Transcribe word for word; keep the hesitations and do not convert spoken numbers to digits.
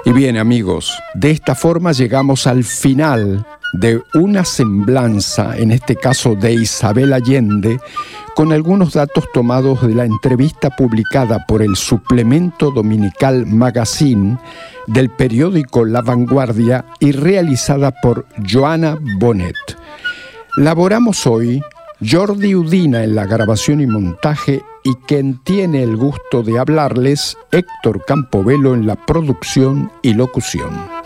Y bien, amigos, de esta forma llegamos al final de una semblanza, en este caso de Isabel Allende, con algunos datos tomados de la entrevista publicada por el suplemento dominical Magazine del periódico La Vanguardia y realizada por Joana Bonet. Laboramos hoy Jordi Udina en la grabación y montaje, y quien tiene el gusto de hablarles, Héctor Campobello, en la producción y locución.